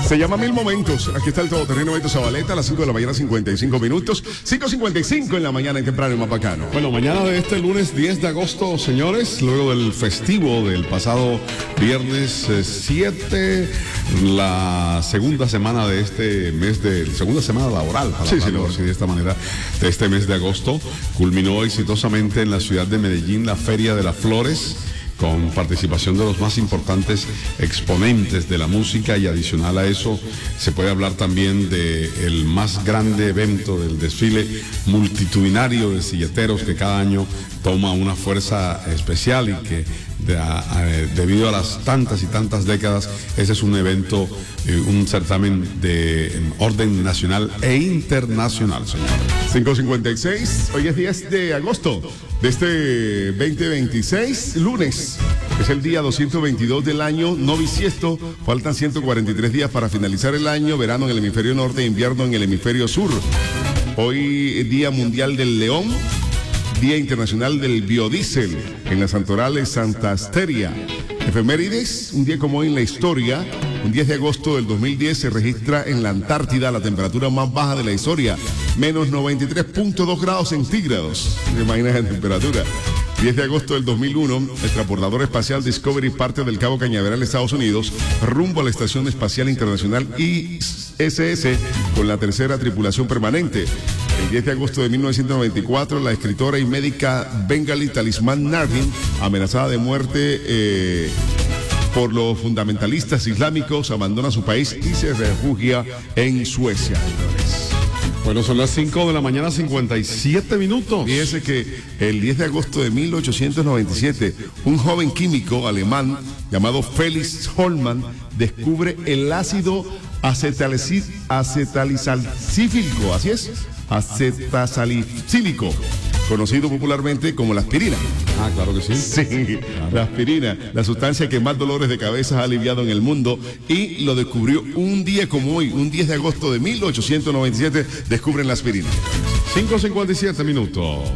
Se llama Mil Momentos. Aquí está el todoterreno Beto Zabaleta a las 5 de la mañana, 55 minutos. 5:55 en la mañana en temprano en Mapacano. Bueno, mañana de este lunes 10 de agosto, señores, luego del festivo del pasado viernes 7, la segunda semana de este mes segunda semana laboral, para hablarlo así de esta manera, de este mes de agosto, culminó exitosamente en la ciudad de Medellín la Feria de las Flores, con participación de los más importantes exponentes de la música, y adicional a eso se puede hablar también del más grande evento del desfile multitudinario de silleteros que cada año toma una fuerza especial y que debido a las tantas y tantas décadas, ese es un evento, un certamen de orden nacional e internacional, señor. 5:56, hoy es 10 de agosto de este 2026, lunes. Es el día 222 del año no bisiesto. Faltan 143 días para finalizar el año. Verano en el hemisferio norte, invierno en el hemisferio sur. Hoy, Día Mundial del León. Día Internacional del Biodiesel en las Santorales Santa Asteria. Efemérides, un día como hoy en la historia, un 10 de agosto del 2010 se registra en la Antártida la temperatura más baja de la historia, menos 93.2 grados centígrados. ¿Se imaginan la temperatura? 10 de agosto del 2001, el transbordador espacial Discovery parte del Cabo Cañaveral, Estados Unidos, rumbo a la Estación Espacial Internacional ISS con la tercera tripulación permanente. El 10 de agosto de 1994, la escritora y médica bengalí Talisman Nardin, amenazada de muerte por los fundamentalistas islámicos, abandona su país y se refugia en Suecia. Bueno, son las 5 de la mañana, 57 minutos. Fíjese que el 10 de agosto de 1897, un joven químico alemán llamado Felix Hoffmann descubre el ácido acetalisalcílico, así es, acetasalicílico, conocido popularmente como la aspirina. Ah, claro que sí. Sí, claro. La aspirina, la sustancia que más dolores de cabeza ha aliviado en el mundo, y lo descubrió un día como hoy, un 10 de agosto de 1897, descubren la aspirina. 5:57 minutos.